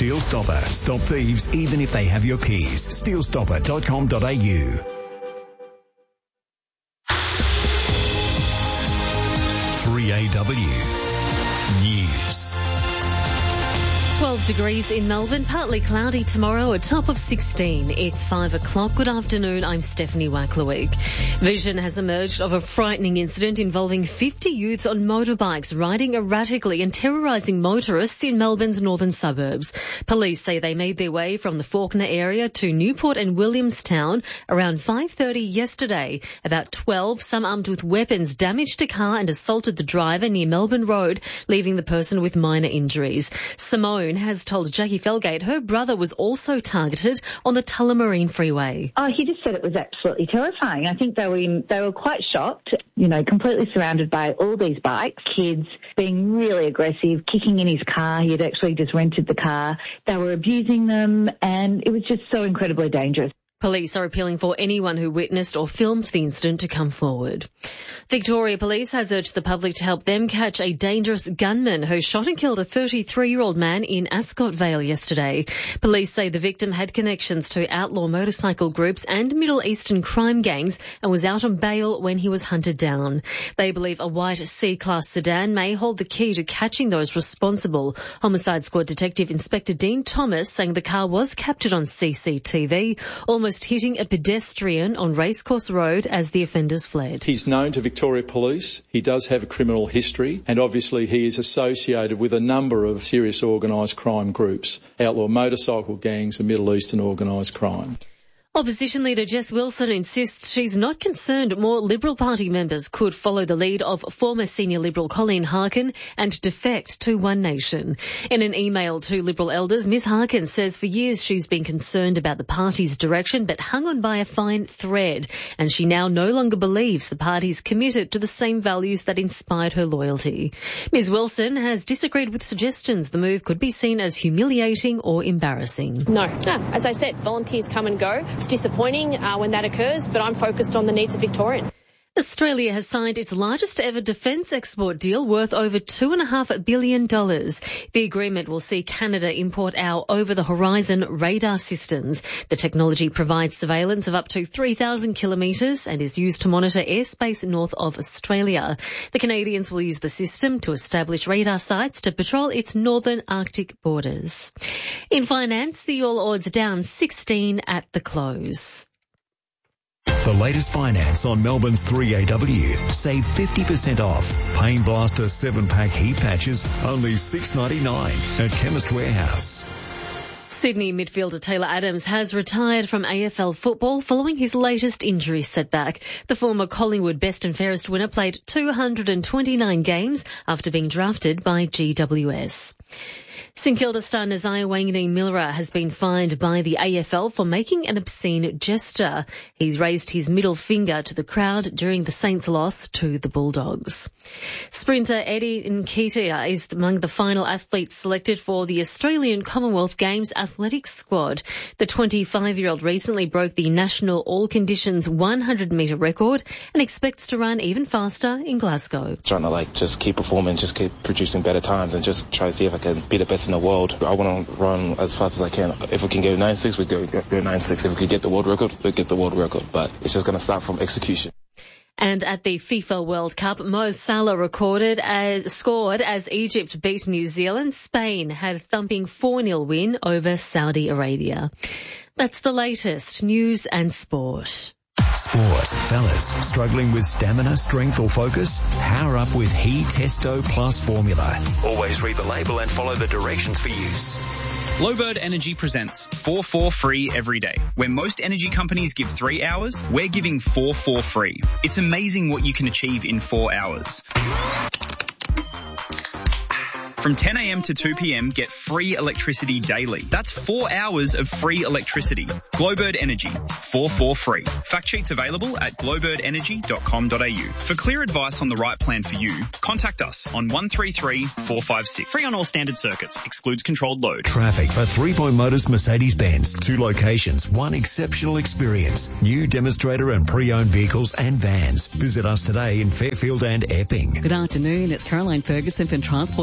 Steel Stopper. Stop thieves even if they have your keys. steelstopper.com.au. 3AW News. 12 degrees in Melbourne, partly cloudy tomorrow, a top of 16. It's 5 o'clock. Good afternoon, I'm Stephanie Wacklewick. Vision has emerged of a frightening incident involving 50 youths on motorbikes riding erratically and terrorising motorists in Melbourne's northern suburbs. Police say they made their way from the Fawkner area to Newport and Williamstown around 5:30 yesterday. About 12, some armed with weapons, damaged a car and assaulted the driver near Melbourne Road, leaving the person with minor injuries. Simone has told Jackie Felgate her brother was also targeted on the Tullamarine Freeway. Oh, he just said it was absolutely terrifying. I think they were quite shocked, completely surrounded by all these bikes, kids being really aggressive, kicking in his car. He had actually just rented the car. They were abusing them, and it was just so incredibly dangerous. Police are appealing for anyone who witnessed or filmed the incident to come forward. Victoria Police has urged the public to help them catch a dangerous gunman who shot and killed a 33-year-old man in Ascot Vale yesterday. Police say the victim had connections to outlaw motorcycle groups and Middle Eastern crime gangs and was out on bail when he was hunted down. They believe a white C-Class sedan may hold the key to catching those responsible. Homicide Squad Detective Inspector Dean Thomas saying the car was captured on CCTV, almost hitting a pedestrian on Racecourse Road as the offenders fled. He's known to Victoria Police. He does have a criminal history, and obviously he is associated with a number of serious organised crime groups, outlaw motorcycle gangs and Middle Eastern organised crime. Opposition leader Jess Wilson insists she's not concerned more Liberal Party members could follow the lead of former senior Liberal Colleen Harkin and defect to One Nation. In an email to Liberal elders, Ms Harkin says for years she's been concerned about the party's direction but hung on by a fine thread, and she now no longer believes the party's committed to the same values that inspired her loyalty. Ms Wilson has disagreed with suggestions the move could be seen as humiliating or embarrassing. No, as I said, volunteers come and go. It's disappointing when that occurs, but I'm focused on the needs of Victorians. Australia has signed its largest ever defence export deal worth over $2.5 billion. The agreement will see Canada import our over-the-horizon radar systems. The technology provides surveillance of up to 3,000 kilometres and is used to monitor airspace north of Australia. The Canadians will use the system to establish radar sites to patrol its northern Arctic borders. In finance, the All Ords down 16 at the close. The latest finance on Melbourne's 3AW. Save 50% off. Pain Blaster 7-pack heat patches, only $6.99 at Chemist Warehouse. Sydney midfielder Taylor Adams has retired from AFL football following his latest injury setback. The former Collingwood Best and Fairest winner played 229 games after being drafted by GWS. St Kilda star Nazaya Wanganeen-Milera has been fined by the AFL for making an obscene gesture. He's raised his middle finger to the crowd during the Saints' loss to the Bulldogs. Sprinter Eddie Nketiah is among the final athletes selected for the Australian Commonwealth Games athletics squad. The 25-year-old recently broke the national all-conditions 100-metre record and expects to run even faster in Glasgow. Trying to just keep performing, just keep producing better times and just try to see if I can be the best in the world. I want to run as fast as I can. If we can go 9.6, we go 9.6. If we can get the world record, we'll get the world record. But it's just going to start from execution. And at the FIFA World Cup, Mo Salah scored as Egypt beat New Zealand. Spain had a thumping 4-0 win over Saudi Arabia. That's the latest news and sport. Sport. Fellas, struggling with stamina, strength or focus? Power up with He Testo Plus formula. Always read the label and follow the directions for use. Globird Energy presents 4 free every day. Where most energy companies give 3 hours, we're giving 4 free. It's amazing what you can achieve in 4 hours. From 10 a.m. to 2 p.m, get free electricity daily. That's 4 hours of free electricity. Globird Energy, 4 free. Fact sheets available at globirdenergy.com.au. For clear advice on the right plan for you, contact us on 133 456. Free on all standard circuits. Excludes controlled load. Traffic for 3 Point Motors Mercedes-Benz. 2 locations, 1 exceptional experience. New demonstrator and pre-owned vehicles and vans. Visit us today in Fairfield and Epping. Good afternoon. It's Caroline Ferguson from Transport Victoria.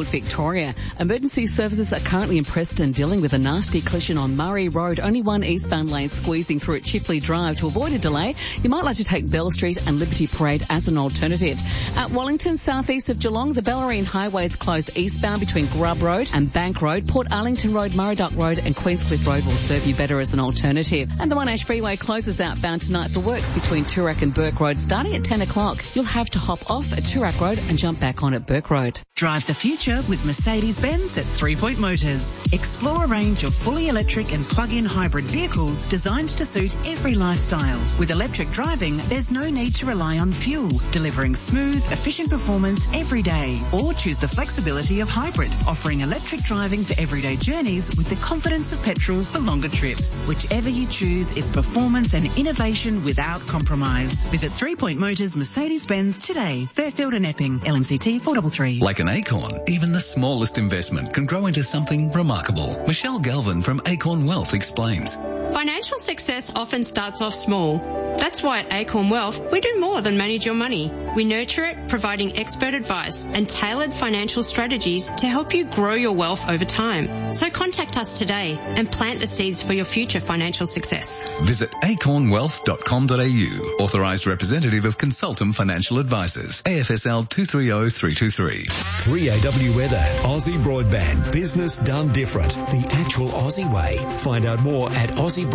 Victoria. Emergency services are currently in Preston dealing with a nasty collision on Murray Road. Only one eastbound lane squeezing through at Chifley Drive. To avoid a delay, you might like to take Bell Street and Liberty Parade as an alternative. At Wellington, southeast of Geelong, the Bellarine Highway is closed eastbound between Grub Road and Bank Road. Port Arlington Road, Murray-Duck Road and Queenscliff Road will serve you better as an alternative. And the Monash Freeway closes outbound tonight for works between Toorak and Burke Road starting at 10 o'clock. You'll have to hop off at Toorak Road and jump back on at Burke Road. Drive the future with Mercedes-Benz at 3 Point Motors. Explore a range of fully electric and plug-in hybrid vehicles designed to suit every lifestyle. With electric driving, there's no need to rely on fuel, delivering smooth, efficient performance every day. Or choose the flexibility of hybrid, offering electric driving for everyday journeys with the confidence of petrol for longer trips. Whichever you choose, it's performance and innovation without compromise. Visit 3 Point Motors Mercedes-Benz today. Fairfield and Epping. LMCT 433. Like an acorn, even the smallest investment can grow into something remarkable. Michelle Galvin from Acorn Wealth explains. Financial success often starts off small. That's why at Acorn Wealth, we do more than manage your money. We nurture it, providing expert advice and tailored financial strategies to help you grow your wealth over time. So contact us today and plant the seeds for your future financial success. Visit acornwealth.com.au. Authorised representative of Consultum Financial Advisors. AFSL 230323. 3AW Weather. Aussie Broadband. Business done different. The actual Aussie way. Find out more at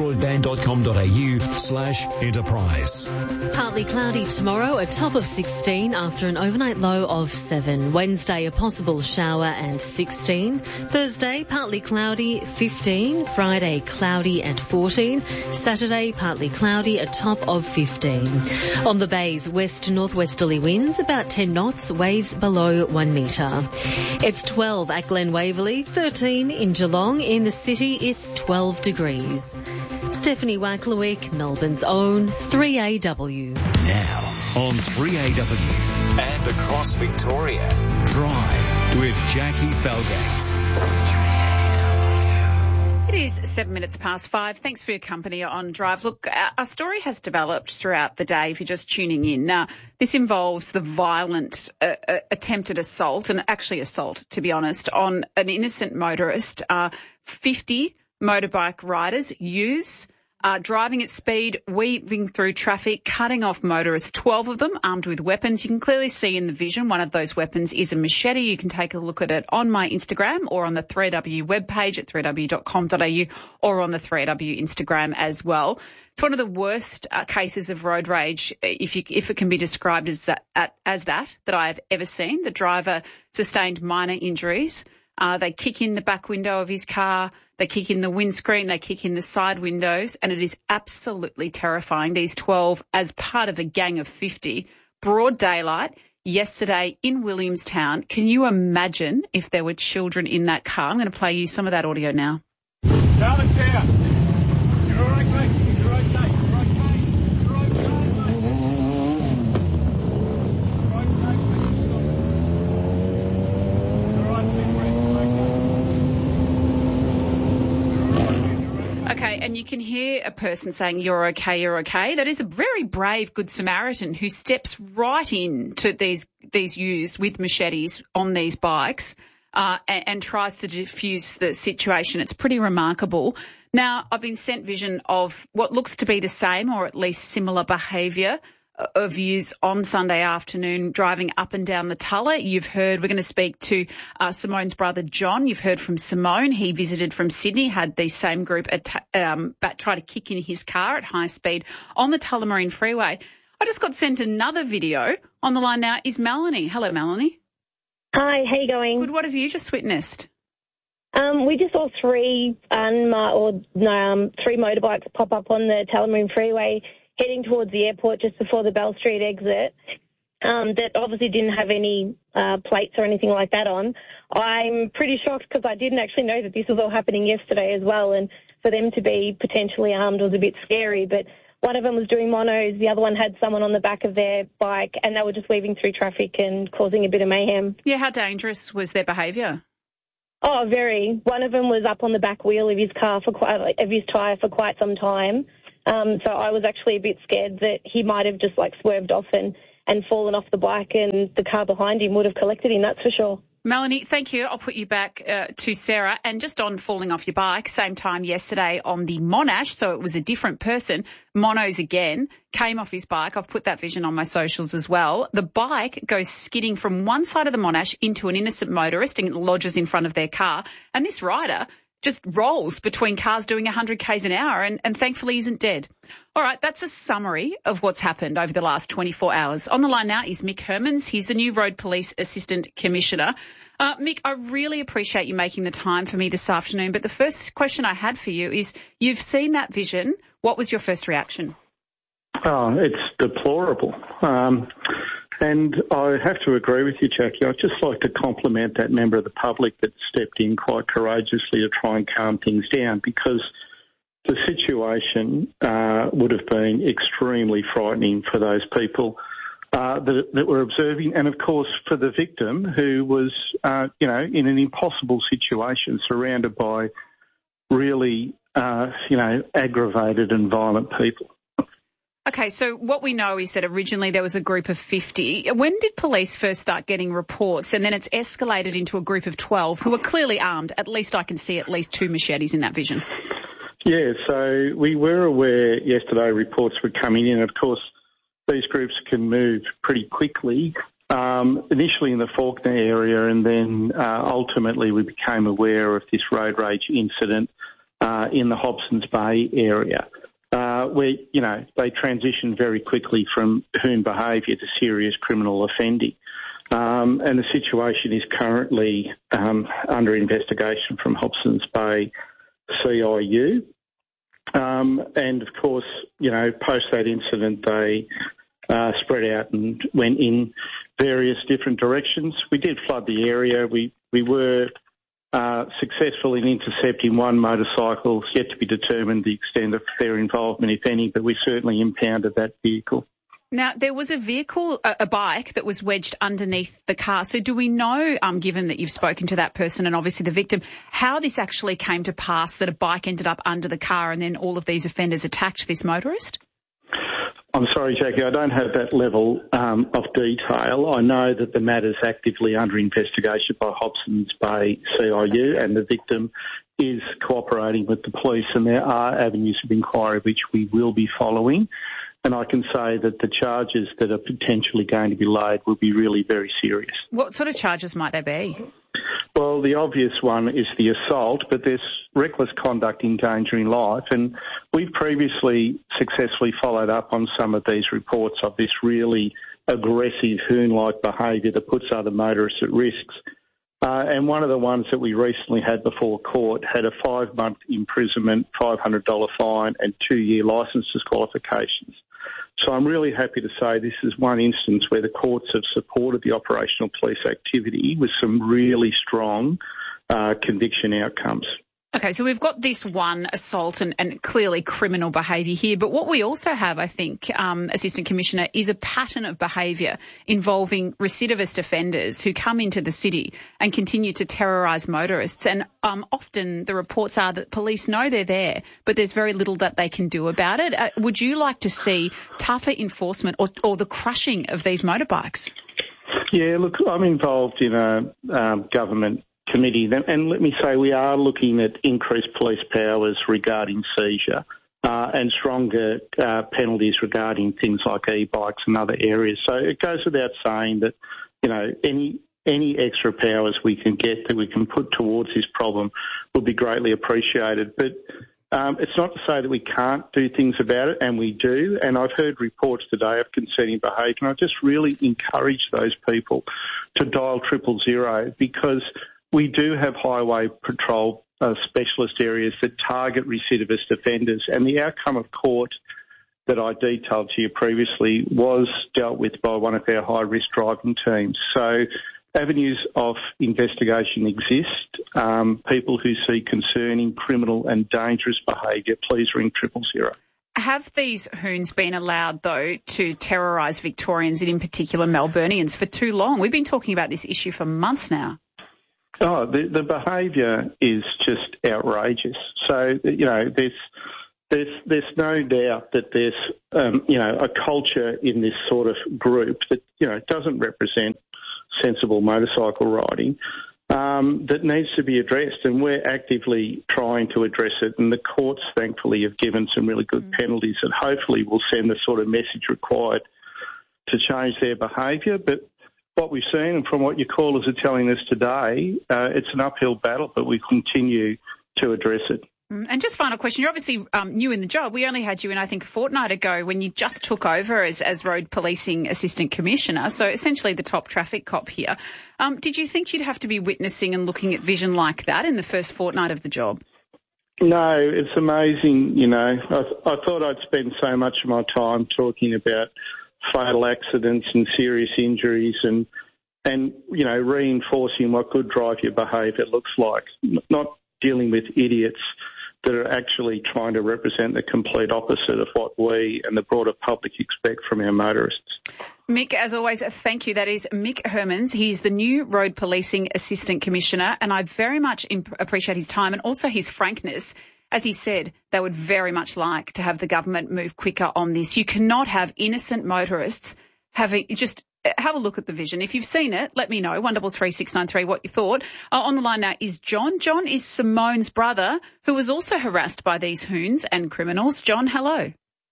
aussiebroadband.com.au/enterprise. Partly cloudy tomorrow, a top of 16 after an overnight low of 7. Wednesday, a possible shower and 16. Thursday, partly cloudy, 15. Friday, cloudy and 14. Saturday, partly cloudy, a top of 15. On the bays, west northwesterly winds, about 10 knots, waves below 1 metre. It's 12 at Glen Waverley, 13 in Geelong. In the city, it's 12 degrees. Stephanie Wacklewick, Melbourne's own 3AW. Now on 3AW and across Victoria. Drive with Jackie Falgate. It is 7 minutes past 5. Thanks for your company on Drive. Look, our story has developed throughout the day if you're just tuning in. Now, this involves the violent attempted assault, and actually assault, to be honest, on an innocent motorist. 50 motorbike riders, youths, driving at speed, weaving through traffic, cutting off motorists, 12 of them armed with weapons. You can clearly see in the vision one of those weapons is a machete. You can take a look at it on my Instagram or on the 3AW webpage at 3aw.com.au or on the 3AW Instagram as well. It's one of the worst cases of road rage, if it can be described as that I've ever seen. The driver sustained minor injuries. They kick in the back window of his car, they kick in the windscreen, they kick in the side windows, and it is absolutely terrifying. These 12 as part of a gang of 50, broad daylight, yesterday in Williamstown. Can you imagine if there were children in that car? I'm going to play you some of that audio now. Charlotte's here. You're all right, mate. You're okay. You're okay. You're okay, mate. Okay, and you can hear a person saying, you're okay, you're okay. That is a very brave Good Samaritan who steps right in to these youths with machetes on these bikes and tries to diffuse the situation. It's pretty remarkable. Now, I've been sent vision of what looks to be the same or at least similar behaviour of youths on Sunday afternoon driving up and down the Tulla. You've heard, we're going to speak to Simone's brother John. You've heard from Simone. He visited from Sydney, had the same group try to kick in his car at high speed on the Tullamarine Freeway. I just got sent another video. On the line now is Melanie. Hello, Melanie. Hi, how you going? Good. What have you just witnessed? We just saw three motorbikes pop up on the Tullamarine Freeway heading towards the airport just before the Bell Street exit that obviously didn't have any plates or anything like that on. I'm pretty shocked because I didn't actually know that this was all happening yesterday as well, and for them to be potentially armed was a bit scary. But one of them was doing monos, the other one had someone on the back of their bike, and they were just weaving through traffic and causing a bit of mayhem. Yeah, how dangerous was their behaviour? Oh, very. One of them was up on the back wheel of his car of his tyre for quite some time. So I was actually a bit scared that he might have just swerved off and fallen off the bike, and the car behind him would have collected him, that's for sure. Melanie, thank you. I'll put you back to Sarah. And just on falling off your bike, same time yesterday on the Monash, so it was a different person, Monos again, came off his bike. I've put that vision on my socials as well. The bike goes skidding from one side of the Monash into an innocent motorist and lodges in front of their car. And this rider just rolls between cars doing 100 k's an hour and thankfully isn't dead. All right, that's a summary of what's happened over the last 24 hours. On the line now is Mick Hermans. He's the new Road Police Assistant Commissioner. Mick, I really appreciate you making the time for me this afternoon, but the first question I had for you is, you've seen that vision. What was your first reaction? Oh, it's deplorable. And I have to agree with you, Jackie. I'd just like to compliment that member of the public that stepped in quite courageously to try and calm things down, because the situation would have been extremely frightening for those people that were observing, and of course for the victim, who was, in an impossible situation, surrounded by really, aggravated and violent people. Okay, so what we know is that originally there was a group of 50. When did police first start getting reports? And then it's escalated into a group of 12 who are clearly armed. At least I can see at least 2 machetes in that vision. Yeah, so we were aware yesterday reports were coming in. Of course, these groups can move pretty quickly, initially in the Fawkner area, and then ultimately we became aware of this road rage incident in the Hobsons Bay area. Where, they transitioned very quickly from hoon behaviour to serious criminal offending. And the situation is currently under investigation from Hobsons Bay CIU. And, of course, post that incident, they spread out and went in various different directions. We did flood the area. We were successful in intercepting one motorcycle. It's yet to be determined the extent of their involvement, if any, but we certainly impounded that vehicle. Now, there was a bike that was wedged underneath the car. So do we know, given that you've spoken to that person and obviously the victim, how this actually came to pass, that a bike ended up under the car and then all of these offenders attacked this motorist? I'm sorry, Jackie, I don't have that level of detail. I know that the matter's actively under investigation by Hobsons Bay CIU, and the victim is cooperating with the police, and there are avenues of inquiry which we will be following. And I can say that the charges that are potentially going to be laid will be really very serious. What sort of charges might they be? Well, the obvious one is the assault, but there's reckless conduct endangering life, and we've previously successfully followed up on some of these reports of this really aggressive hoon-like behaviour that puts other motorists at risks. And one of the ones that we recently had before court had a 5-month imprisonment, $500 fine and 2-year licence disqualifications. So I'm really happy to say this is one instance where the courts have supported the operational police activity with some really strong conviction outcomes. Okay, so we've got this one assault and clearly criminal behaviour here, but what we also have, I think, Assistant Commissioner, is a pattern of behaviour involving recidivist offenders who come into the city and continue to terrorise motorists. And often the reports are that police know they're there, but there's very little that they can do about it. Would you like to see tougher enforcement or the crushing of these motorbikes? Yeah, look, I'm involved in a government committee, and let me say we are looking at increased police powers regarding seizure and stronger penalties regarding things like e-bikes and other areas. So it goes without saying that, any extra powers we can get that we can put towards this problem would be greatly appreciated. But it's not to say that we can't do things about it, and we do. And I've heard reports today of concerning behaviour, and I just really encourage those people to dial 000, because we do have highway patrol specialist areas that target recidivist offenders, and the outcome of court that I detailed to you previously was dealt with by one of our high-risk driving teams. So avenues of investigation exist. People who see concerning criminal and dangerous behaviour, please ring 000. Have these hoons been allowed, though, to terrorise Victorians and in particular Melburnians for too long? We've been talking about this issue for months now. Oh, the behaviour is just outrageous. So, there's no doubt that there's, a culture in this sort of group that, doesn't represent sensible motorcycle riding that needs to be addressed, and we're actively trying to address it, and the courts thankfully have given some really good penalties that hopefully will send the sort of message required to change their behaviour. But what we've seen, and from what your callers are telling us today, it's an uphill battle, but we continue to address it. And just final question, you're obviously new in the job. We only had you in, I think, a fortnight ago when you just took over as Road Policing Assistant Commissioner, so essentially the top traffic cop here. Did you think you'd have to be witnessing and looking at vision like that in the first fortnight of the job? No, it's amazing, you know. I thought I'd spend so much of my time talking about fatal accidents and serious injuries and you know, reinforcing what good drive your behaviour looks like, not dealing with idiots that are actually trying to represent the complete opposite of what we and the broader public expect from our motorists. Mick, as always, thank you. That is Mick Hermans. He's the new Road Policing Assistant Commissioner, and I very much appreciate his time and also his frankness. As he said, they would very much like to have the government move quicker on this. You cannot have innocent motorists having just... Have a look at the vision. If you've seen it, let me know, 133 693 what you thought. On the line now is John. John is Simone's brother, who was also harassed by these hoons and criminals. John, hello.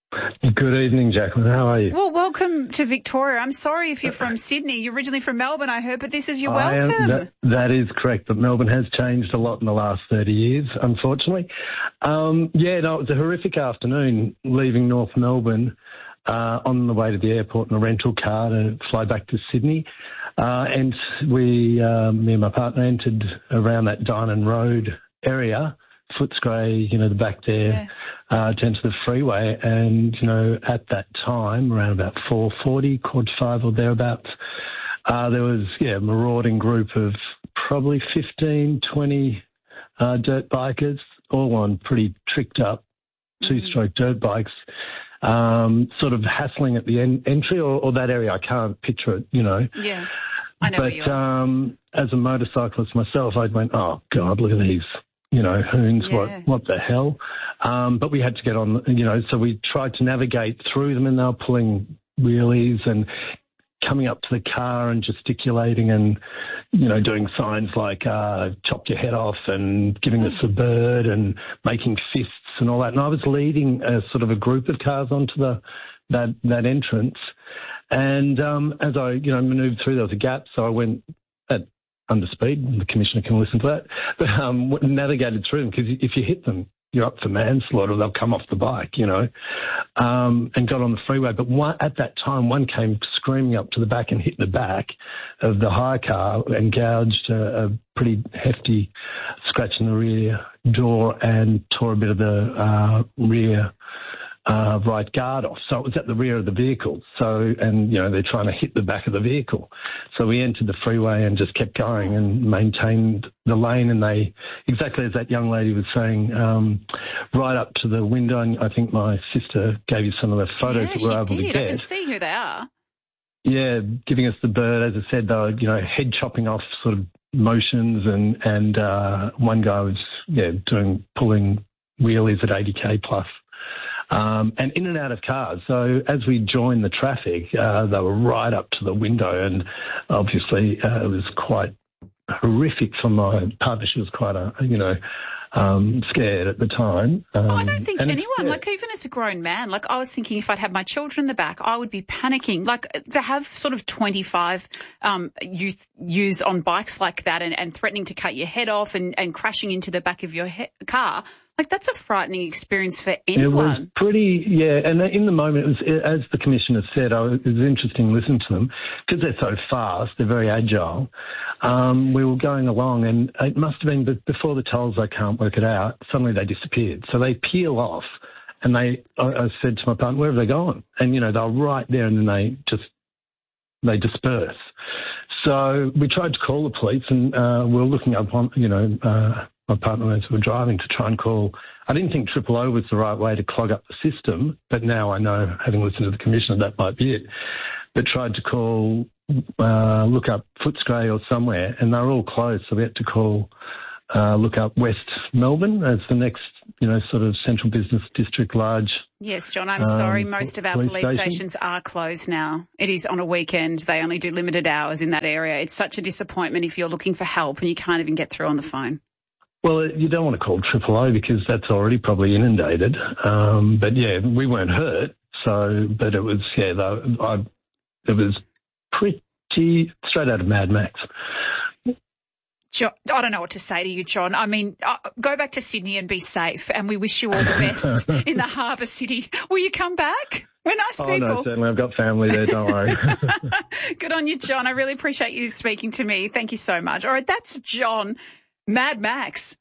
Good evening, Jacqueline. How are you? Well, welcome to Victoria. I'm sorry if you're from Sydney. You're originally from Melbourne, I heard, but this is your welcome. That is correct, but Melbourne has changed a lot in the last 30 years, unfortunately. It was a horrific afternoon leaving North Melbourne on the way to the airport in a rental car to fly back to Sydney. And me and my partner entered around that Dynon Road area, Footscray, the back there, to enter the freeway. And, at that time, around about 4:40, 4:45 or thereabouts, there was, a marauding group of probably 15, 20 dirt bikers, all on pretty tricked up two-stroke dirt bikes, sort of hassling at the entry or that area. I can't picture it, Yeah, I know where you are. As a motorcyclist myself, I went, oh, God, look at these, hoons, what the hell? But we had to get on, so we tried to navigate through them, and they were pulling wheelies and coming up to the car and gesticulating and, doing signs like chop your head off and giving us a bird and making fists and all that. And I was leading a sort of a group of cars onto that entrance. And as I, manoeuvred through, there was a gap, so I went at under speed. The Commissioner can listen to that. But navigated through them, because if you hit them, you're up for manslaughter. They'll come off the bike, and got on the freeway. But at that time, one came screaming up to the back and hit the back of the hire car and gouged a pretty hefty scratch in the rear door and tore a bit of the rear right guard off. So it was at the rear of the vehicle. So, and, they're trying to hit the back of the vehicle. So we entered the freeway and just kept going and maintained the lane. And they, exactly as that young lady was saying, right up to the window. And I think my sister gave you some of the photos that we were able to get. I can see who they are. Yeah, giving us the bird. As I said, they were, head chopping off sort of motions, and one guy was, pulling wheelies at 80k plus. And in and out of cars. So as we joined the traffic, they were right up to the window, and obviously it was quite horrific for my partner. She was quite, scared at the time. I don't think anyone, even as a grown man, I was thinking if I'd had my children in the back, I would be panicking. To have sort of 25 youths on bikes like that and threatening to cut your head off and crashing into the back of your car, that's a frightening experience for anyone. It was pretty, and in the moment, it was, as the Commissioner said, it was interesting listening to them because they're so fast, they're very agile. We were going along, and it must have been before the tolls, I can't work it out, suddenly they disappeared. So they peel off, and I said to my partner, where have they gone? And, they're right there, and then they disperse. So we tried to call the police, and we were looking up on, my partner as we were driving to try and call. I didn't think 000 was the right way to clog up the system, but now I know, having listened to the Commissioner, that might be it. But tried to call, look up Footscray or somewhere, and they were all closed, so we had to call look up West Melbourne as the next, sort of central business district large. Yes, John, I'm sorry. Most of our police stations are closed now. It is on a weekend. They only do limited hours in that area. It's such a disappointment if you're looking for help and you can't even get through on the phone. Well, you don't want to call Triple-O because that's already probably inundated. But, yeah, we weren't hurt. But it was, it was pretty straight out of Mad Max. John, I don't know what to say to you, John. I mean, go back to Sydney and be safe, and we wish you all the best in the harbour city. Will you come back? We're nice people. Oh, no, certainly. I've got family there, don't worry. Good on you, John. I really appreciate you speaking to me. Thank you so much. All right, that's John. Mad Max,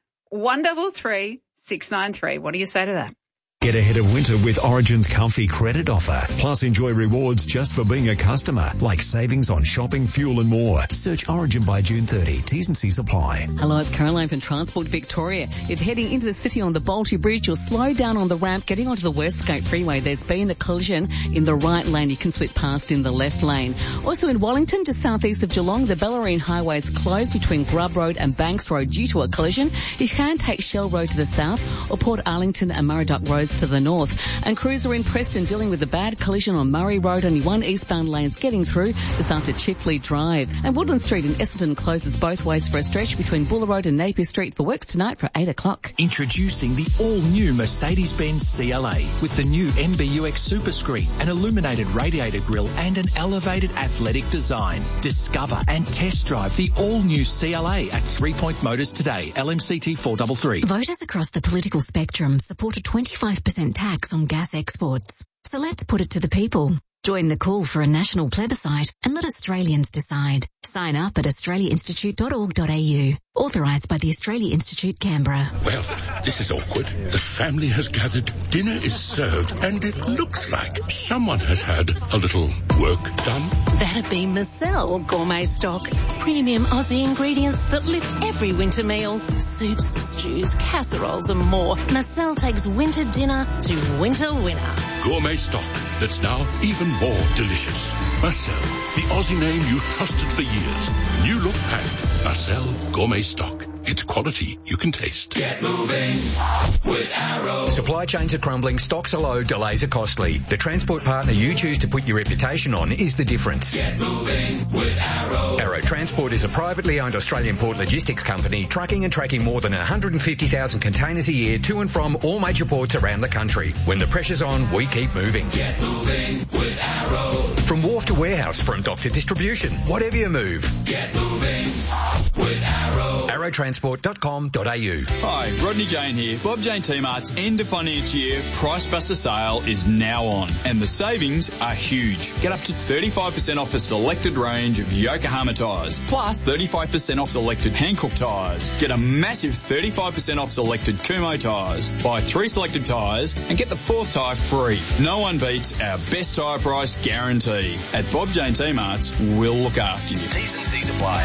133 693. What do you say to that? Get ahead of winter with Origin's comfy credit offer. Plus enjoy rewards just for being a customer, like savings on shopping, fuel and more. Search Origin by June 30. T's and C's apply. Hello, it's Caroline from Transport Victoria. If heading into the city on the Balti Bridge, you'll slow down on the ramp. Getting onto the Westgate Freeway, there's been a collision in the right lane. You can slip past in the left lane. Also in Wellington, just southeast of Geelong, the Bellarine Highway is closed between Grub Road and Banks Road due to a collision. You can take Shell Road to the south or Port Arlington and Murray-Duck Roads to the north. And crews are in Preston dealing with a bad collision on Murray Road. Only one eastbound lane's getting through just after Chifley Drive. And Woodland Street in Essendon closes both ways for a stretch between Buller Road and Napier Street for works tonight for 8 o'clock. Introducing the all-new Mercedes-Benz CLA with the new MBUX Super Screen, an illuminated radiator grille and an elevated athletic design. Discover and test drive the all-new CLA at 3 Point Motors today. LMCT 433. Voters across the political spectrum support a 25% tax on gas exports. So let's put it to the people. Join the call for a national plebiscite and let Australians decide. Sign up at australiainstitute.org.au. Authorised by the Australia Institute, Canberra. Well, this is awkward. The family has gathered, dinner is served, and it looks like someone has had a little work done. That'd be Marcel Gourmet Stock. Premium Aussie ingredients that lift every winter meal. Soups, stews, casseroles and more. Marcel takes winter dinner to winter winner. Gourmet Stock that's now even more delicious. Marcel, the Aussie name you've trusted for years. New look packed. Marcel Gourmet Stock. It's quality you can taste. Get moving with Arrow. Supply chains are crumbling, stocks are low, delays are costly. The transport partner you choose to put your reputation on is the difference. Get moving with Arrow. Arrow Transport is a privately owned Australian port logistics company trucking and tracking more than 150,000 containers a year to and from all major ports around the country. When the pressure's on, we keep moving. Get moving with Arrow. From wharf to warehouse, from dock to distribution, whatever you move. Get moving with Arrow. arrowtransport.com.au. Hi, Rodney Jane here. Bob Jane T-Mart's end of financial year Price Buster sale is now on, and the savings are huge. Get up to 35% off a selected range of Yokohama tyres, plus 35% off selected Hankook tyres. Get a massive 35% off selected Kumho tyres. Buy 3 selected tyres and get the 4th tyre free. No one beats our best tyre price guarantee. At Bob Jane T-Mart's, we'll look after you. T's and C's apply.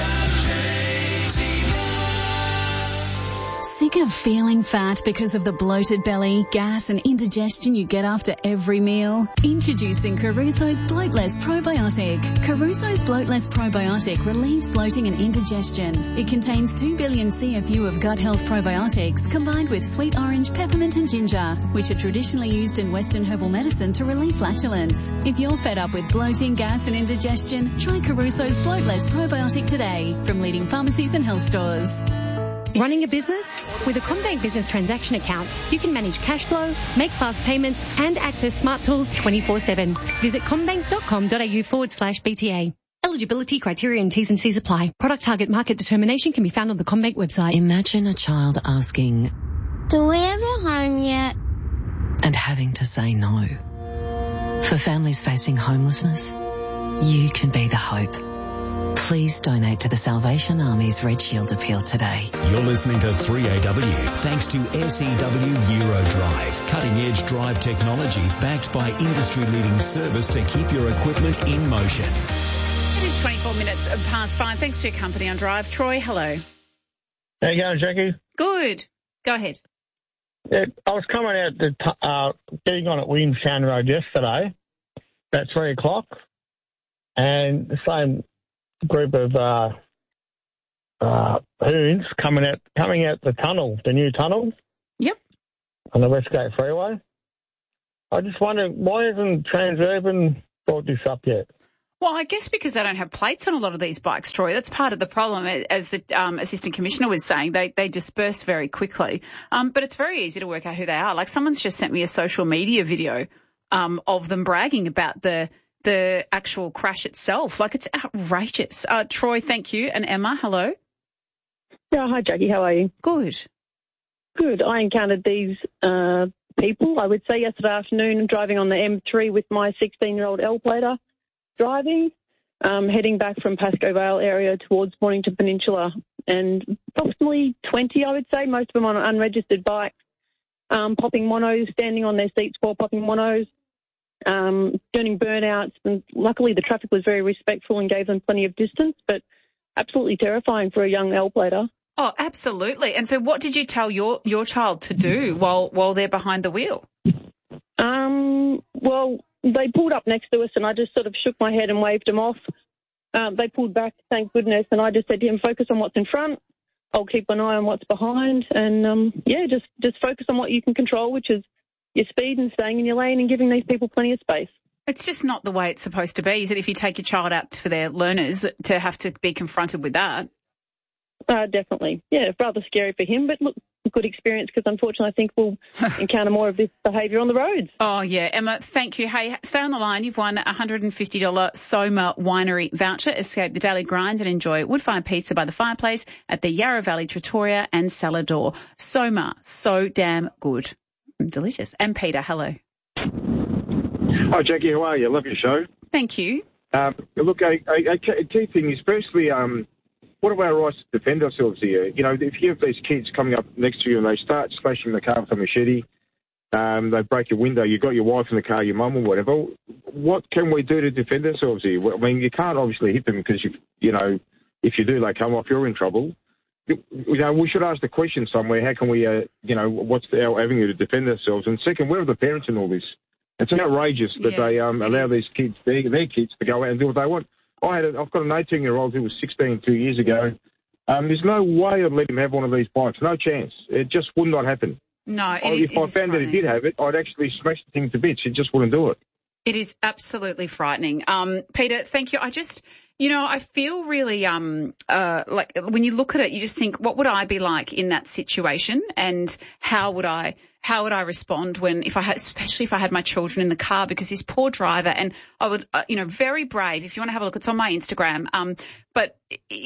Sick of feeling fat because of the bloated belly, gas and indigestion you get after every meal? Introducing Caruso's Bloatless Probiotic. Caruso's Bloatless Probiotic relieves bloating and indigestion. It contains 2 billion CFU of gut health probiotics combined with sweet orange, peppermint and ginger, which are traditionally used in Western herbal medicine to relieve flatulence. If you're fed up with bloating, gas and indigestion, try Caruso's Bloatless Probiotic today from leading pharmacies and health stores. Running a business? With a CommBank Business Transaction Account, you can manage cash flow, make fast payments and access smart tools 24/7. Visit commbank.com.au/BTA. Eligibility criteria and T's and C's apply. Product target market determination can be found on the CommBank website. Imagine a child asking, "Do we have a home yet?" and having to say no. For families facing homelessness, you can be the hope. Please donate to the Salvation Army's Red Shield appeal today. You're listening to 3AW thanks to SEW Eurodrive. Cutting-edge drive technology backed by industry-leading service to keep your equipment in motion. It is 24 minutes past 5. Thanks for your company on Drive. Troy, hello. How you going, Jackie? Good. Go ahead. Yeah, I was coming out to getting on at Williamstown Road yesterday about 3 o'clock, and the same group of hoons coming out the tunnel, the new tunnel. Yep. On the Westgate Freeway. I just wonder, why hasn't Transurban brought this up yet? Well, I guess because they don't have plates on a lot of these bikes, Troy. That's part of the problem. As the Assistant Commissioner was saying, they disperse very quickly. But it's very easy to work out who they are. Like, someone's just sent me a social media video of them bragging about the actual crash itself. Like, it's outrageous. Troy, thank you. And Emma, hello. Yeah, hi, Jackie. How are you? Good. Good. I encountered these people, I would say, yesterday afternoon, driving on the M3 with my 16-year-old L-plater driving, heading back from Pascoe Vale area towards Mornington Peninsula. And approximately 20, I would say, most of them on unregistered bikes, popping monos, standing on their seats while popping monos, doing burnouts. And luckily the traffic was very respectful and gave them plenty of distance, but absolutely terrifying for a young L-plater. Oh, absolutely. And so what did you tell your child to do while they're behind the wheel? Well, they pulled up next to us and I just sort of shook my head and waved them off. They pulled back, thank goodness, and I just said to him, focus on what's in front. I'll keep an eye on what's behind and, just focus on what you can control, which is your speed and staying in your lane and giving these people plenty of space. It's just not the way it's supposed to be, is it, if you take your child out for their learners to have to be confronted with that? Definitely. Yeah, rather scary for him, but look, good experience because unfortunately I think we'll encounter more of this behaviour on the roads. Oh, yeah. Emma, thank you. Hey, stay on the line. You've won a $150 Soma Winery voucher. Escape the daily grind and enjoy wood-fired pizza by the fireplace at the Yarra Valley Trattoria and Cellar Door. Soma, so damn good. Delicious. And Peter, hello. Hi, Jackie. How are you? Love your show. Thank you. Look, a key thing is firstly, what are our rights to defend ourselves here? You know, if you have these kids coming up next to you and they start smashing the car with a machete, they break your window, you've got your wife in the car, your mum or whatever, what can we do to defend ourselves here? I mean, you can't obviously hit them because, if you do, they come off, you're in trouble. You know, we should ask the question somewhere, how can we, what's our avenue to defend ourselves? And second, where are the parents in all this? It's outrageous that they allow these kids, their kids, to go out and do what they want. I've got an 18-year-old who was 16 2 years ago. There's no way I'd let him have one of these bikes. No chance. It just would not happen. No, if I found that he did have it, I'd actually smash the thing to bits. He just wouldn't do it. It is absolutely frightening. Peter, thank you. I feel really like when you look at it, you just think, what would I be like in that situation, and how would I respond especially if I had my children in the car, because this poor driver, and I would, very brave. If you want to have a look, it's on my Instagram. But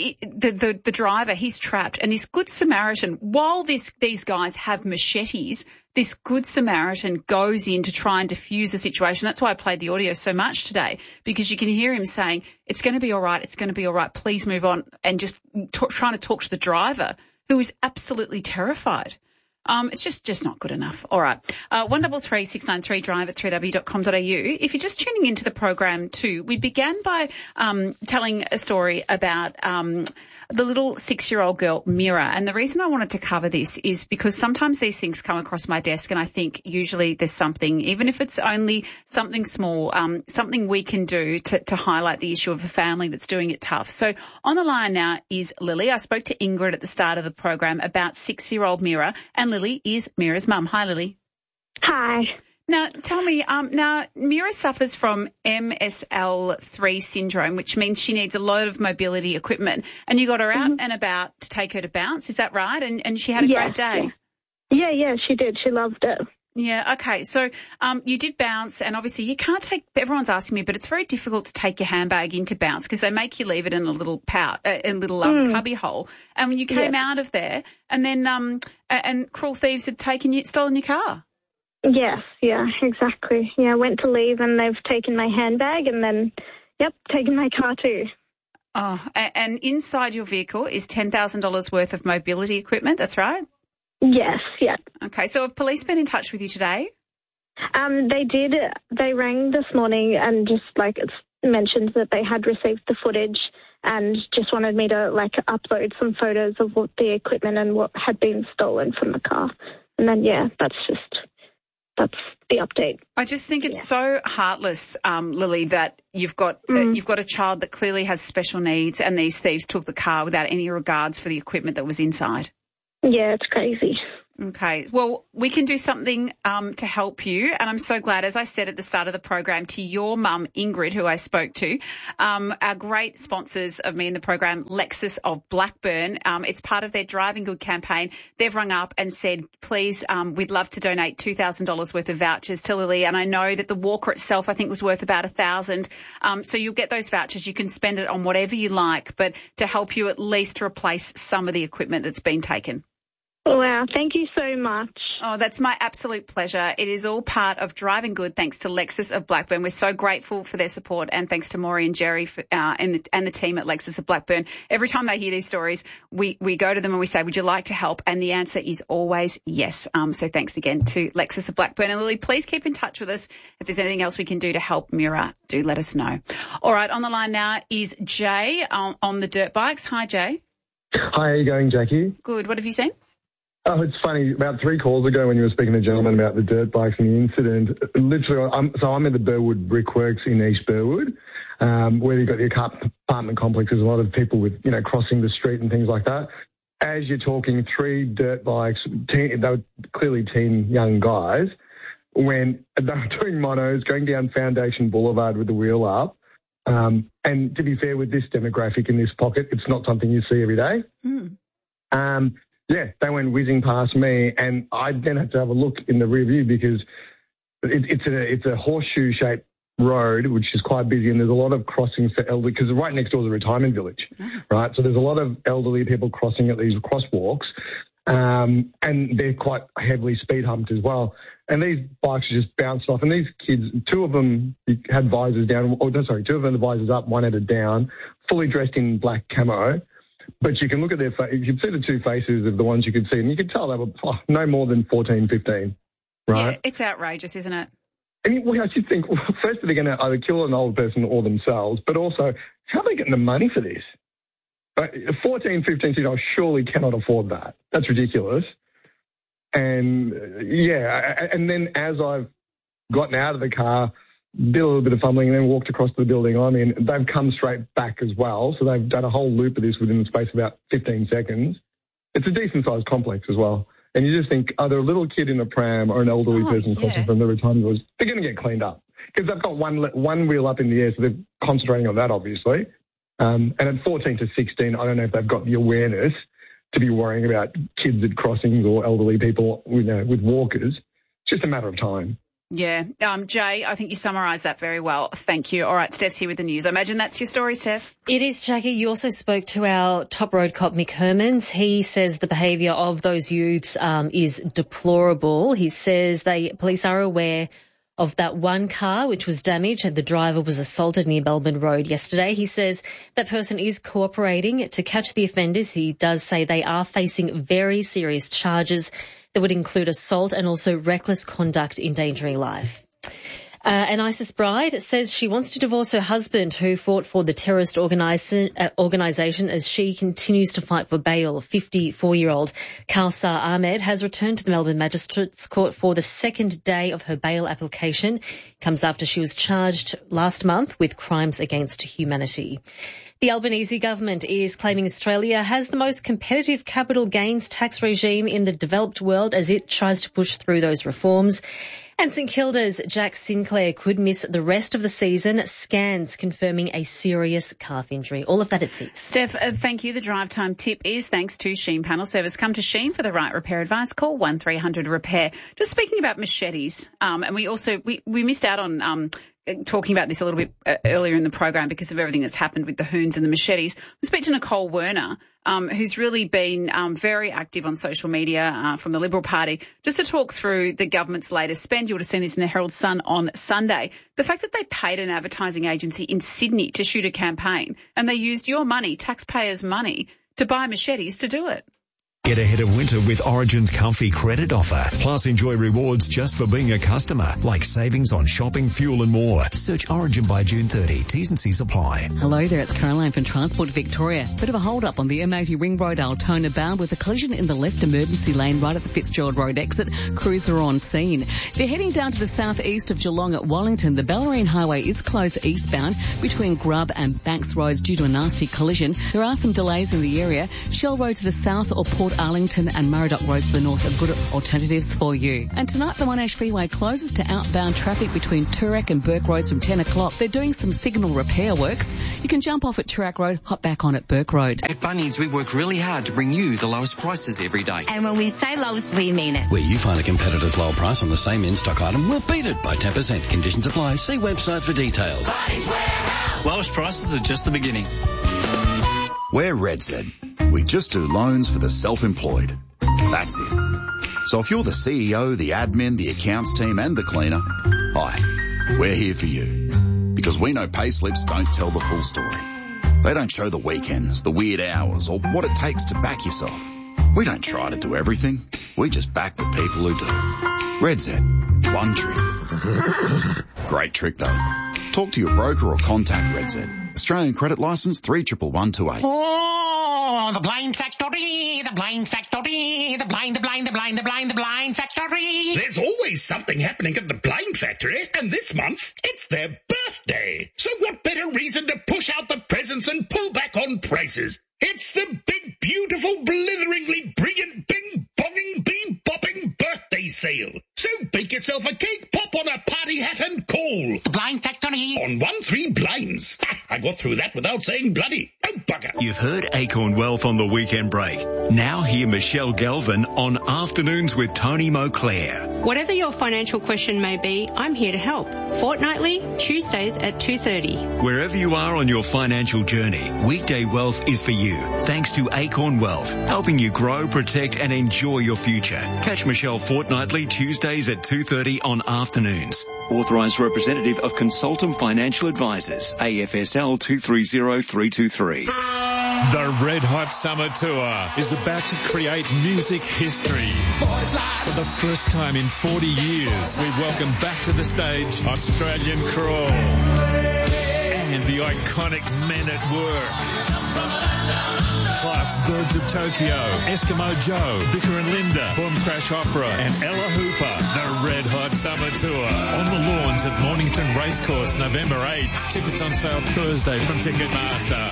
the driver, he's trapped, and this Good Samaritan, while these guys have machetes, this Good Samaritan goes in to try and defuse the situation. That's why I played the audio so much today, because you can hear him saying, it's going to be all right, it's going to be all right, please move on, and just trying to talk to the driver, who is absolutely terrified. It's just not good enough. All right. 133 693 drive at 3w.com.au. If you're just tuning into the program too, we began by telling a story about the little 6-year-old girl, Mira. And the reason I wanted to cover this is because sometimes these things come across my desk and I think usually there's something, even if it's only something small, something we can do to highlight the issue of a family that's doing it tough. So on the line now is Lily. I spoke to Ingrid at the start of the program about 6-year-old Mira, and Lily is Mira's mum. Hi, Lily. Hi. Now, tell me, Mira suffers from MSL3 syndrome, which means she needs a lot of mobility equipment, and you got her out and about to take her to bounce. Is that right? And she had a great day. Yeah, she did. She loved it. Yeah, okay. So you did bounce, and obviously you can't take – everyone's asking me, but it's very difficult to take your handbag into bounce because they make you leave it in a little cubby hole. And when you came out of there, and then and cruel thieves had stolen your car. Yes, yeah, exactly. Yeah, I went to leave and they've taken my handbag and then, taken my car too. Oh, and inside your vehicle is $10,000 worth of mobility equipment, that's right? Yes, yeah. Okay, so have police been in touch with you today? They did. They rang this morning and just it's mentioned that they had received the footage and just wanted me to upload some photos of what the equipment and what had been stolen from the car. And then, that's that's the update. I just think it's so heartless, Lily, that you've got a child that clearly has special needs, and these thieves took the car without any regards for the equipment that was inside. Yeah, it's crazy. Okay. Well, we can do something to help you, and I'm so glad, as I said at the start of the program, to your mum, Ingrid, who I spoke to, our great sponsors of me in the program, Lexus of Blackburn. It's part of their Driving Good campaign. They've rung up and said, please, we'd love to donate $2,000 worth of vouchers to Lily, and I know that the walker itself, I think, was worth about $1,000. So you'll get those vouchers. You can spend it on whatever you like, but to help you at least replace some of the equipment that's been taken. Wow, thank you so much. Oh, that's my absolute pleasure. It is all part of Driving Good, thanks to Lexus of Blackburn. We're so grateful for their support, and thanks to Maury and Jerry and the team at Lexus of Blackburn. Every time they hear these stories, we go to them and we say, would you like to help? And the answer is always yes. So thanks again to Lexus of Blackburn. And Lily, please keep in touch with us. If there's anything else we can do to help Mira, do let us know. All right, on the line now is Jay on the dirt bikes. Hi, Jay. Hi, how are you going, Jackie? Good. What have you seen? Oh, it's funny. About 3 calls ago when you were speaking to a gentleman about the dirt bikes and the incident, literally, I'm at the Burwood Brickworks in East Burwood, where you've got the apartment complex. There's a lot of people with, crossing the street and things like that. As you're talking, 3 dirt bikes, they were clearly teen young guys, when they were doing monos, going down Foundation Boulevard with the wheel up. And to be fair, with this demographic in this pocket, it's not something you see every day. Yeah, they went whizzing past me, and I then had to have a look in the rear view because it's a horseshoe-shaped road, which is quite busy, and there's a lot of crossings for elderly, because right next door is a retirement village, right? So there's a lot of elderly people crossing at these crosswalks, and they're quite heavily speed humped as well. And these bikes just bounced off, and these kids, 2 of them had visors down, 2 of them had visors up, 1 had it down, fully dressed in black camo. But you can look at their face, you can see the 2 faces of the ones you could see, and you could tell they were no more than 14, 15, right? Yeah, it's outrageous, isn't it? And I should think, first they're going to either kill an old person or themselves, but also, how are they getting the money for this? 14, 15, surely cannot afford that. That's ridiculous. And, and then as I've gotten out of the car, did a little bit of fumbling and then walked across to the building I'm in. They've come straight back as well, so they've done a whole loop of this within the space of about 15 seconds. It's a decent-sized complex as well. And you just think, either a little kid in a pram or an elderly person crossing from the retirement village, they're going to get cleaned up. Because they've got one wheel up in the air, so they're concentrating on that, obviously. And at 14 to 16, I don't know if they've got the awareness to be worrying about kids at crossings or elderly people with walkers. It's just a matter of time. Yeah. Jay, I think you summarised that very well. Thank you. All right, Steph's here with the news. I imagine that's your story, Steph. It is, Jackie. You also spoke to our top road cop, Mick Hermans. He says the behaviour of those youths is deplorable. He says police are aware of that one car which was damaged and the driver was assaulted near Melbourne Road yesterday. He says that person is cooperating to catch the offenders. He does say they are facing very serious charges that would include assault and also reckless conduct endangering life. An ISIS bride says she wants to divorce her husband who fought for the terrorist organisation as she continues to fight for bail. 54-year-old Kausar Ahmed has returned to the Melbourne Magistrates Court for the second day of her bail application. It comes after she was charged last month with crimes against humanity. The Albanese government is claiming Australia has the most competitive capital gains tax regime in the developed world as it tries to push through those reforms. And St Kilda's Jack Sinclair could miss the rest of the season. Scans confirming a serious calf injury. All of that at 6. Steph, thank you. The drive time tip is thanks to Sheen Panel Service. Come to Sheen for the right repair advice. Call 1300-REPAIR. Just speaking about machetes, and we missed out on talking about this a little bit earlier in the program because of everything that's happened with the hoons and the machetes. We speak to Nicole Werner, who's really been very active on social media from the Liberal Party, just to talk through the government's latest spend. You would have seen this in the Herald Sun on Sunday. The fact that they paid an advertising agency in Sydney to shoot a campaign and they used your money, taxpayers' money, to buy machetes to do it. Get ahead of winter with Origin's comfy credit offer. Plus, enjoy rewards just for being a customer, like savings on shopping, fuel and more. Search Origin by June 30. T's and C's apply. Hello there, it's Caroline from Transport Victoria. Bit of a hold-up on the M80 Ring Road Altona bound with a collision in the left emergency lane right at the Fitzgerald Road exit. Crews are on scene. If you're heading down to the southeast of Geelong at Wallington, the Bellarine Highway is closed eastbound between Grub and Banks Roads due to a nasty collision. There are some delays in the area. Shell Road to the south or Port Arlington and Murdoch Road to the north are good alternatives for you. And tonight the Monash Freeway closes to outbound traffic between Toorak and Burke Roads from 10 o'clock. They're doing some signal repair works. You can jump off at Toorak Road, hop back on at Burke Road. At Bunnings, we work really hard to bring you the lowest prices every day. And when we say lowest, we mean it. Where you find a competitor's lower price on the same in-stock item, we'll beat it by 10%. Conditions apply. See website for details. Bunnings Warehouse. Lowest prices are just the beginning. We're RedZ. We just do loans for the self-employed. That's it. So if you're the CEO, the admin, the accounts team and the cleaner, hi, we're here for you. Because we know pay slips don't tell the full story. They don't show the weekends, the weird hours, or what it takes to back yourself. We don't try to do everything. We just back the people who do. RedZ. One trick. Great trick though. Talk to your broker or contact RedZ. Australian credit licence 311128. Oh, the blind factory, the blind factory, the blind factory. There's always something happening at the blind factory, and this month it's their birthday. So what better reason to push out the presents and pull back on prices? It's the big, beautiful, blitheringly brilliant, bing-bonging, bee-bopping birthday sale. So bake yourself a cake, pop on a party hat and call. The Blind Factory. On 13 Blinds. I got through that without saying bloody. Oh, bugger. You've heard Acorn Wealth on the weekend break. Now hear Michelle Galvin on Afternoons with Tony Moclair. Whatever your financial question may be, I'm here to help. Fortnightly, Tuesdays at 2:30. Wherever you are on your financial journey, Weekday Wealth is for you. Thanks to Acorn Wealth, helping you grow, protect and enjoy your future. Catch Michelle fortnightly Tuesdays at 2:30 on Afternoons. Authorised representative of Consultum Financial Advisors, AFSL 230323. The Red Hot Summer Tour is about to create music history. For the first time in 40 years, we welcome back to the stage Australian Crawl and the iconic Men at Work. Plus Birds of Tokyo, Eskimo Joe, Vicar and Linda, Boom Crash Opera and Ella Hooper. The Red Hot Summer Tour on the lawns at Mornington Racecourse November 8th. Tickets on sale Thursday from Ticketmaster.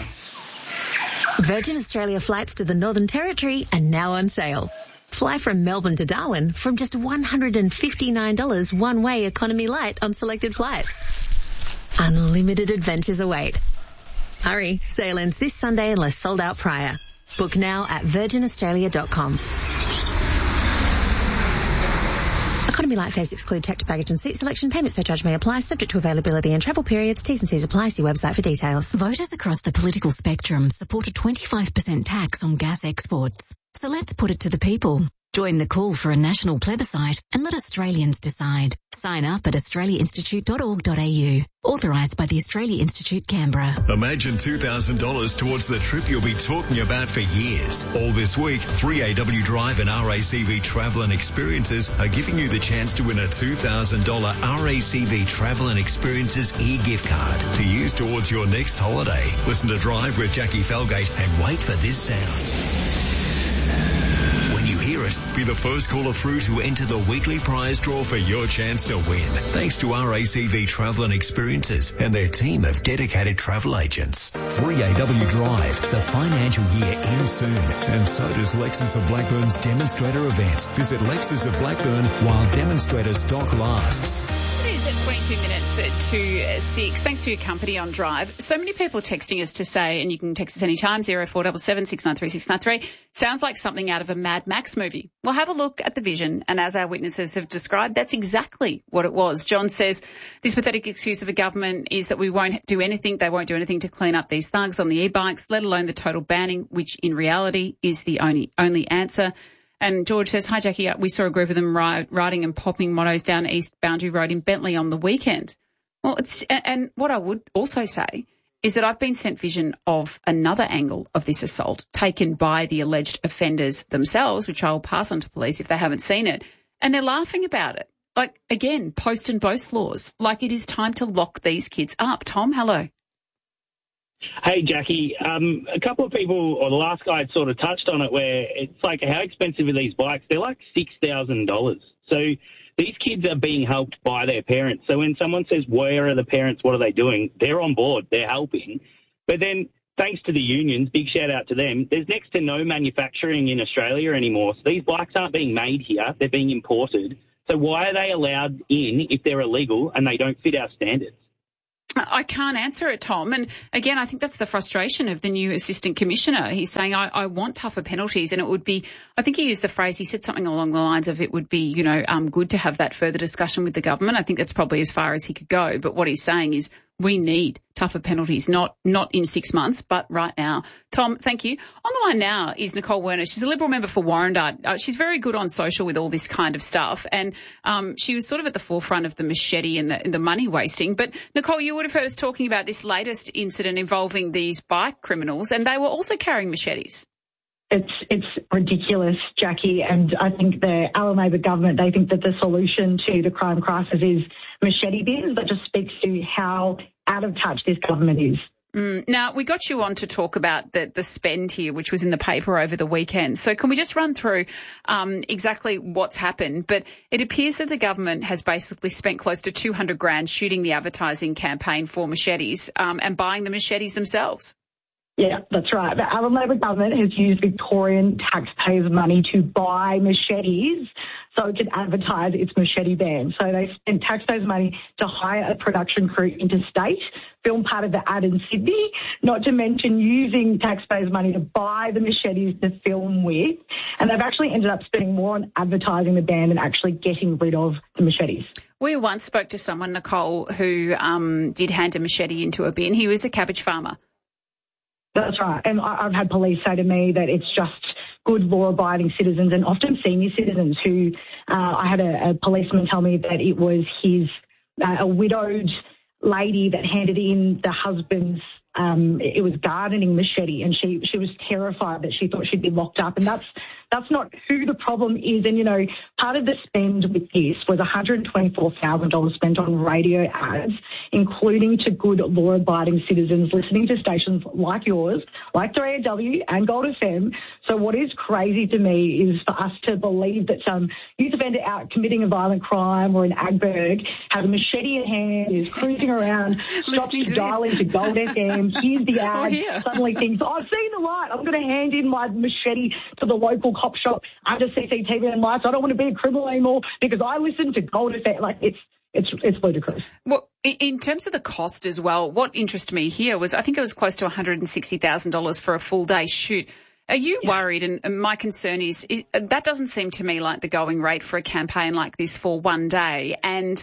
Virgin Australia flights to the Northern Territory are now on sale. Fly from Melbourne to Darwin from just $159 one-way economy light on selected flights. Unlimited adventures await. Hurry, sale ends this Sunday unless sold out prior. Book now at virginaustralia.com. Economy light fares exclude checked baggage and seat selection. Payment surcharge may apply, subject to availability and travel periods. T's and C's apply. See website for details. Voters across the political spectrum support a 25% tax on gas exports. So let's put it to the people. Join the call for a national plebiscite and let Australians decide. Sign up at australiainstitute.org.au. Authorised by the Australia Institute, Canberra. Imagine $2,000 towards the trip you'll be talking about for years. All this week, 3AW Drive and RACV Travel and Experiences are giving you the chance to win a $2,000 RACV Travel and Experiences e-gift card to use towards your next holiday. Listen to Drive with Jackie Felgate and wait for this sound. When you hear it, be the first caller through to enter the weekly prize draw for your chance to win. Thanks to RACV Travel and Experiences and their team of dedicated travel agents. 3AW Drive. The financial year ends soon, and so does Lexus of Blackburn's demonstrator event. Visit Lexus of Blackburn while demonstrator stock lasts. It is at 22 minutes to 6. Thanks for your company on Drive. So many people texting us to say, and you can text us anytime, 0477 693 693. Sounds like something out of a Mad Max movie. Well, have a look at the vision, and as our witnesses have described, that's exactly what it was. John says this pathetic excuse of the government is that we won't do anything, they won't do anything to clean up these thugs on the e-bikes, let alone the total banning, which in reality is the only answer. And George says, hi, Jackie, we saw a group of them riding and popping motos down East Boundary Road in Bentley on the weekend. Well, and what I would also say is that I've been sent vision of another angle of this assault taken by the alleged offenders themselves, which I will pass on to police if they haven't seen it, and they're laughing about it. Like, again, post and boast laws. Like, it is time to lock these kids up. Tom, hello. Hey, Jackie. A couple of people, or the last guy had sort of touched on it, where it's like, how expensive are these bikes? They're like $6,000. So these kids are being helped by their parents. So when someone says, where are the parents, what are they doing? They're on board. They're helping. But then, thanks to the unions, big shout out to them, there's next to no manufacturing in Australia anymore. So these bikes aren't being made here. They're being imported. So why are they allowed in if they're illegal and they don't fit our standards? I can't answer it, Tom. And again, I think that's the frustration of the new assistant commissioner. He's saying, I want tougher penalties, and it would be, I think he used the phrase, he said something along the lines of it would be, good to have that further discussion with the government. I think that's probably as far as he could go. But what he's saying is we need tougher penalties, not in 6 months, but right now. Tom, thank you. On the line now is Nicole Werner. She's a Liberal member for Warrandyte. She's very good on social with all this kind of stuff, and she was sort of at the forefront of the machete and the money wasting. But, Nicole, you would have heard us talking about this latest incident involving these bike criminals, and they were also carrying machetes. It's ridiculous, Jackie, and I think the Alan Labor government, they think that the solution to the crime crisis is machete bins. That just speaks to how out of touch this government is. Now, we got you on to talk about the spend here, which was in the paper over the weekend. So can we just run through exactly what's happened? But it appears that the government has basically spent close to $200,000 shooting the advertising campaign for machetes and buying the machetes themselves. Yeah, that's right. The Alan Labor government has used Victorian taxpayers' money to buy machetes so it can advertise its machete ban. So they spent taxpayers' money to hire a production crew interstate, film part of the ad in Sydney, not to mention using taxpayers' money to buy the machetes to film with. And they've actually ended up spending more on advertising the ban than actually getting rid of the machetes. We once spoke to someone, Nicole, who did hand a machete into a bin. He was a cabbage farmer. That's right. And I've had police say to me that it's just good law-abiding citizens and often senior citizens who I had a policeman tell me that it was a widowed lady that handed in the husband's it was gardening machete, and she was terrified that she thought she'd be locked up. And that's not who the problem is. And, part of the spend with this was $124,000 spent on radio ads, including to good law-abiding citizens listening to stations like yours, like 3AW and Gold FM. So what is crazy to me is for us to believe that some youth offender out committing a violent crime or an Agberg has a machete in hand, is cruising around, stops to dial into Gold FM, here's the ad, suddenly thinks, I've seen the light, I'm going to hand in my machete to the local cop shop under CCTV and lights. I don't want to be a criminal anymore because I listen to Gold FM. Like, it's ludicrous. Well, in terms of the cost as well, what interested me here was I think it was close to $160,000 for a full day shoot. Are you worried? And my concern is that doesn't seem to me like the going rate for a campaign like this for one day. And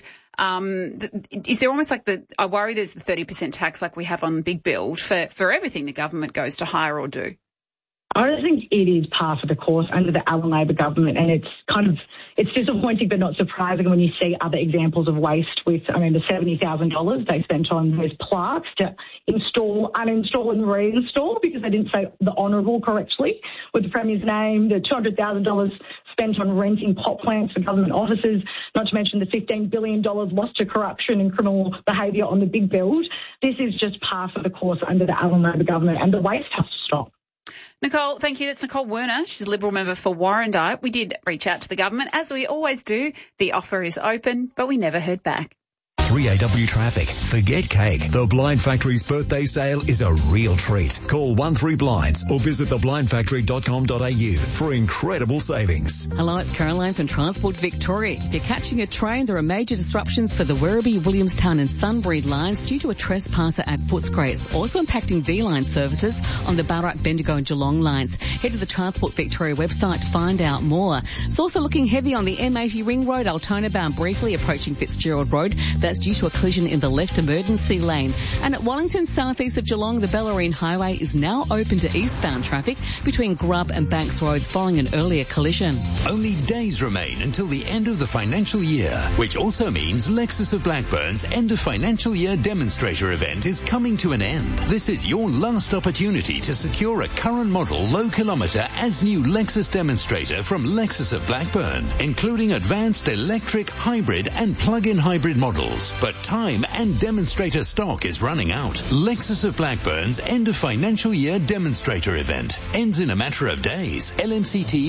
is there almost like I worry there's the 30% tax like we have on Big Build for everything the government goes to hire or do? I don't think it is par for the course under the Alan Labor government, and it's disappointing but not surprising when you see other examples of waste with, the $70,000 they spent on those plaques to install, uninstall and reinstall because they didn't say the Honourable correctly with the Premier's name, the $200,000 spent on renting pot plants for government offices, not to mention the $15 billion lost to corruption and criminal behaviour on the Big Build. This is just par for the course under the Alan Labor government, and the waste has to stop. Nicole, thank you. That's Nicole Werner. She's a Liberal member for Warrandyte. We did reach out to the government, as we always do. The offer is open, but we never heard back. 3AW Traffic. Forget cake. The Blind Factory's birthday sale is a real treat. Call 13Blinds or visit theblindfactory.com.au for incredible savings. Hello, it's Caroline from Transport Victoria. If you're catching a train, there are major disruptions for the Werribee, Williamstown and Sunbury lines due to a trespasser at Footscray. It's also impacting V-line services on the Ballarat, Bendigo and Geelong lines. Head to the Transport Victoria website to find out more. It's also looking heavy on the M80 Ring Road, Altona bound briefly approaching Fitzgerald Road. That's That's due to a collision in the left emergency lane. And at Wellington, southeast of Geelong, the Bellarine Highway is now open to eastbound traffic between Grub and Banks Roads following an earlier collision. Only days remain until the end of the financial year, which also means Lexus of Blackburn's end of financial year demonstrator event is coming to an end. This is your last opportunity to secure a current model low kilometre as new Lexus demonstrator from Lexus of Blackburn, including advanced electric, hybrid and plug-in hybrid models. But time and demonstrator stock is running out. Lexus of Blackburn's end of financial year demonstrator event ends in a matter of days. LMCT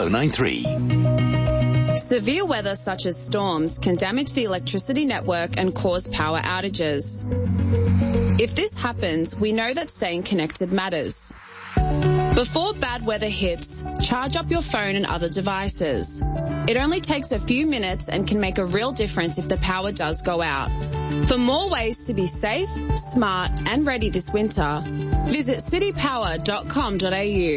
10093. Severe weather such as storms can damage the electricity network and cause power outages. If this happens, we know that staying connected matters. Before bad weather hits, charge up your phone and other devices. It only takes a few minutes and can make a real difference if the power does go out. For more ways to be safe, smart and ready this winter, visit citypower.com.au.